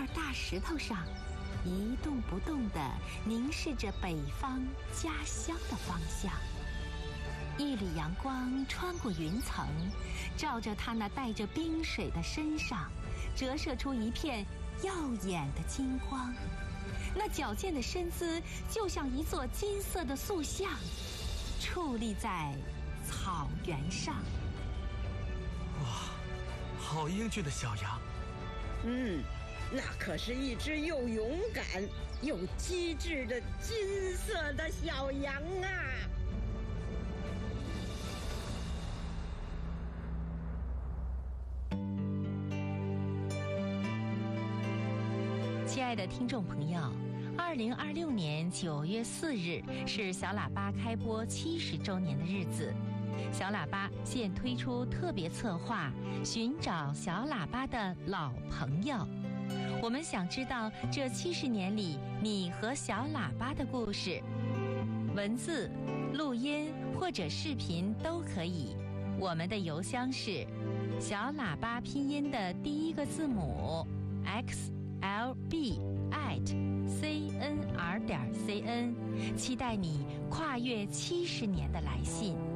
大石头上，一动不动地凝视着北方家乡的方向。一缕阳光穿过云层，照着他那带着冰水的身上，折射出一片耀眼的金光。那矫健的身姿就像一座金色的塑像，矗立在草原上。 哇，好英俊的小羊！ 那可是一只又勇敢又机智的金色的小羊啊！ 亲爱的听众朋友，2026年9月4日是小喇叭开播70周年的日子。小喇叭现推出特别策划，寻找小喇叭的老朋友。我们想知道这70年里你和小喇叭的故事，文字、录音或者视频都可以。我们的邮箱是小喇叭拼音的第一个字母 xlb@cnr.cn， 期待你跨越70年的来信。